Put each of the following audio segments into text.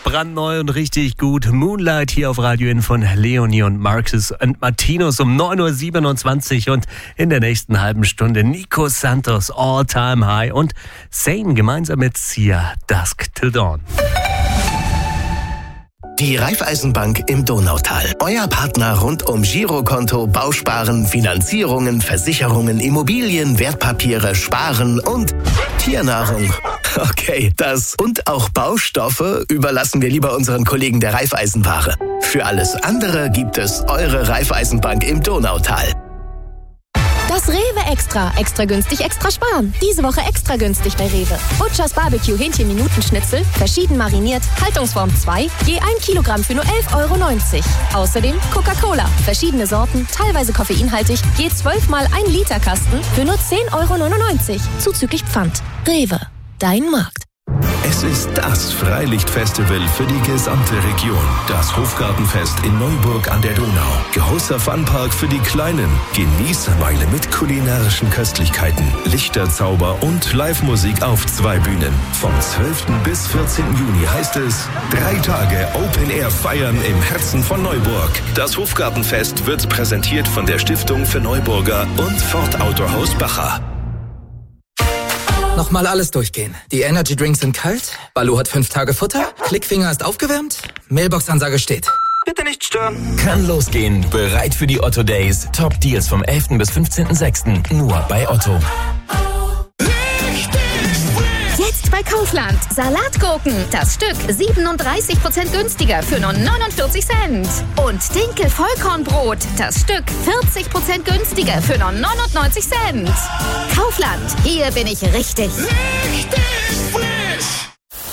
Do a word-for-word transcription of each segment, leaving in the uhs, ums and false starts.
brandneu und richtig gut. Moonlight hier auf Radio In von Leonie und Marcus und Martinus um neun Uhr siebenundzwanzig und in der nächsten halben Stunde Nico Santos, All Time High und Zayn gemeinsam mit Sia, Dusk Till Dawn. Die Raiffeisenbank im Donautal. Euer Partner rund um Girokonto, Bausparen, Finanzierungen, Versicherungen, Immobilien, Wertpapiere, Sparen und Tiernahrung. Okay, das und auch Baustoffe überlassen wir lieber unseren Kollegen der Raiffeisenware. Für alles andere gibt es eure Raiffeisenbank im Donautal. Das Rewe Extra. Extra günstig, extra sparen. Diese Woche extra günstig bei Rewe. Butchers Barbecue Hähnchen-Minuten-Schnitzel, verschieden mariniert, Haltungsform zwei, je ein Kilogramm für nur elf Euro neunzig. Außerdem Coca-Cola, verschiedene Sorten, teilweise koffeinhaltig, je zwölf mal ein Liter Kasten für nur zehn Euro neunundneunzig. Zuzüglich Pfand. Rewe, dein Markt. Es ist das Freilichtfestival für die gesamte Region. Das Hofgartenfest in Neuburg an der Donau. Großer Funpark für die Kleinen. Genießermeile mit kulinarischen Köstlichkeiten, Lichterzauber und Live-Musik auf zwei Bühnen. Vom zwölften bis vierzehnten Juni heißt es drei Tage Open Air feiern im Herzen von Neuburg. Das Hofgartenfest wird präsentiert von der Stiftung für Neuburger und Ford Autohaus Bacher. Nochmal alles durchgehen. Die Energy Drinks sind kalt, Baloo hat fünf Tage Futter, Klickfinger ist aufgewärmt, Mailbox-Ansage steht. Bitte nicht stören. Kann losgehen. Bereit für die Otto Days. Top Deals vom elften bis fünfzehnten sechsten Nur bei Otto. Jetzt bei Kaufland. Salatgurken. Das Stück siebenunddreißig Prozent günstiger für nur neunundvierzig Cent. Und Dinkel Vollkornbrot. Das Stück vierzig Prozent günstiger für nur neunundneunzig Cent. Kaufland. Hier bin ich richtig. Richtig frisch.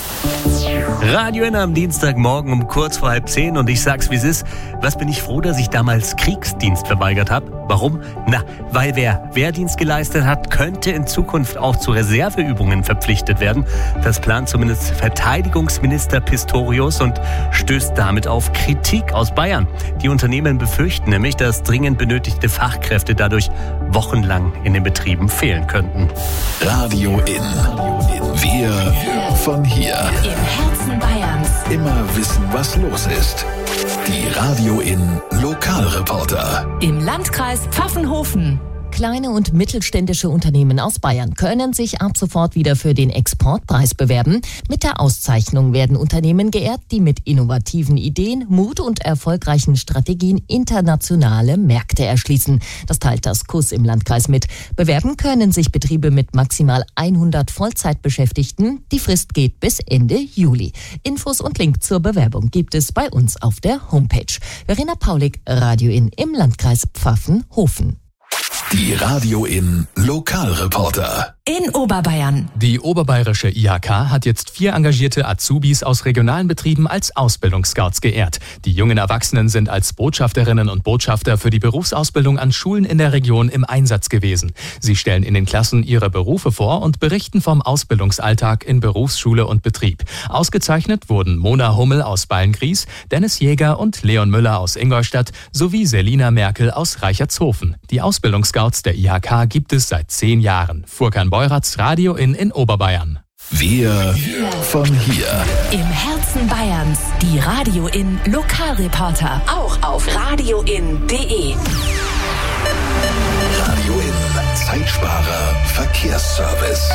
Radio In am Dienstagmorgen um kurz vor halb zehn und ich sag's wie es ist, was bin ich froh, dass ich damals Kriegsdienst verweigert habe. Warum? Na, weil wer Wehrdienst geleistet hat, könnte in Zukunft auch zu Reserveübungen verpflichtet werden. Das plant zumindest Verteidigungsminister Pistorius und stößt damit auf Kritik aus Bayern. Die Unternehmen befürchten nämlich, dass dringend benötigte Fachkräfte dadurch wochenlang in den Betrieben fehlen könnten. Radio In. Wir von hier. Im Herzen Bayerns. Immer wissen, was los ist. Die Radio In Lokalreporter. Im Landkreis Pfaffenhofen. Kleine und mittelständische Unternehmen aus Bayern können sich ab sofort wieder für den Exportpreis bewerben. Mit der Auszeichnung werden Unternehmen geehrt, die mit innovativen Ideen, Mut und erfolgreichen Strategien internationale Märkte erschließen. Das teilt das K U S im Landkreis mit. Bewerben können sich Betriebe mit maximal hundert Vollzeitbeschäftigten. Die Frist geht bis Ende Juli. Infos und Link zur Bewerbung gibt es bei uns auf der Homepage. Verena Paulik, Radio In im Landkreis Pfaffenhofen. Die Radio In Lokalreporter. In Oberbayern. Die oberbayerische I H K hat jetzt vier engagierte Azubis aus regionalen Betrieben als Ausbildungsscouts geehrt. Die jungen Erwachsenen sind als Botschafterinnen und Botschafter für die Berufsausbildung an Schulen in der Region im Einsatz gewesen. Sie stellen in den Klassen ihre Berufe vor und berichten vom Ausbildungsalltag in Berufsschule und Betrieb. Ausgezeichnet wurden Mona Hummel aus Beilngries, Dennis Jäger und Leon Müller aus Ingolstadt sowie Selina Merkel aus Reichertshofen. Die Ausbildungsscouts der I H K gibt es seit zehn Jahren. Furkan Beuratz, Radio In in Oberbayern. Wir von hier. Im Herzen Bayerns. Die Radio In Lokalreporter. Auch auf radioin punkt de. Radio In Zeitsparer Verkehrsservice.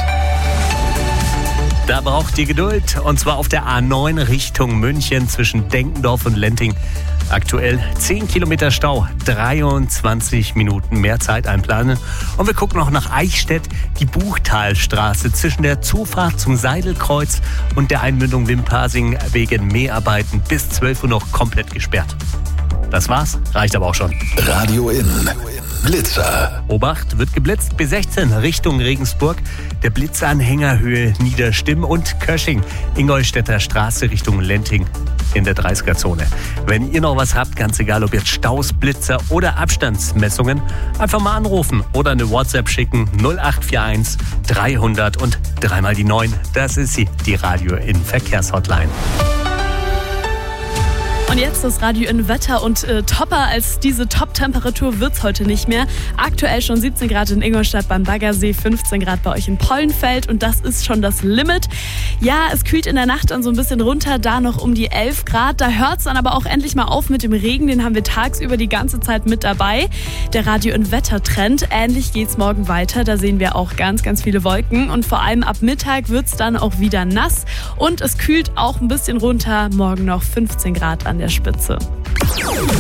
Da braucht ihr Geduld, und zwar auf der A neun Richtung München zwischen Denkendorf und Lenting. Aktuell zehn Kilometer Stau, dreiundzwanzig Minuten mehr Zeit einplanen. Und wir gucken noch nach Eichstätt, die Buchtalstraße zwischen der Zufahrt zum Seidelkreuz und der Einmündung Wimpasing wegen Mäharbeiten bis zwölf Uhr noch komplett gesperrt. Das war's, reicht aber auch schon. Radio In. Blitzer. Obacht, wird geblitzt. B sechzehn Richtung Regensburg. Der Blitzanhänger Höhe Niederstimm und Kösching. Ingolstädter Straße Richtung Lenting in der dreißiger-Zone. Wenn ihr noch was habt, ganz egal ob jetzt Staus, Blitzer oder Abstandsmessungen, einfach mal anrufen oder eine WhatsApp schicken. null acht vier eins dreihundert und dreimal die neun. Das ist sie, die Radio In Verkehrshotline. Und jetzt das Radio in Wetter und äh, topper als diese Top-Temperatur wird's heute nicht mehr. Aktuell schon siebzehn Grad in Ingolstadt beim Baggersee, fünfzehn Grad bei euch in Pollenfeld und das ist schon das Limit. Ja, es kühlt in der Nacht dann so ein bisschen runter, da noch um die elf Grad. Da hört's dann aber auch endlich mal auf mit dem Regen, den haben wir tagsüber die ganze Zeit mit dabei. Der Radio in Wetter-Trend, ähnlich geht's morgen weiter. Da sehen wir auch ganz, ganz viele Wolken und vor allem ab Mittag wird's dann auch wieder nass und es kühlt auch ein bisschen runter. Morgen noch fünfzehn Grad an der Spitze.